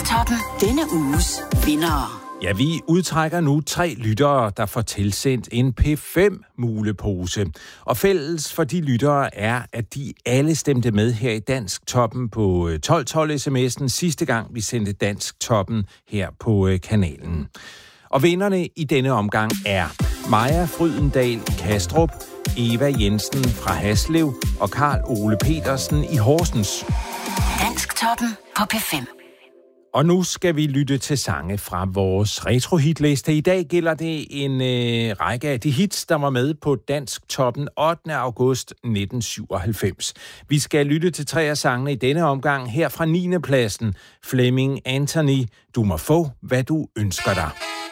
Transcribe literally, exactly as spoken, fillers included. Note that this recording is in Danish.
Dansktoppen. Denne uges vindere. Ja, vi udtrækker nu tre lyttere, der får tilsendt en P fem mulepose. Og fælles for de lyttere er, at de alle stemte med her i Dansktoppen på tolv tolv sms'en sidste gang, vi sendte Dansktoppen her på kanalen. Og vinderne i denne omgang er Maja Frydendal Kastrup, Eva Jensen fra Haslev og Karl Ole Petersen i Horsens. Dansktoppen på P fem. Og nu skal vi lytte til sange fra vores retrohitliste. I dag gælder det en øh, række af de hits, der var med på Dansktoppen ottende august nitten syvoghalvfems. Vi skal lytte til tre af sangene i denne omgang. Her fra niende pladsen, Flemming Anthony, Du må få, hvad du ønsker dig.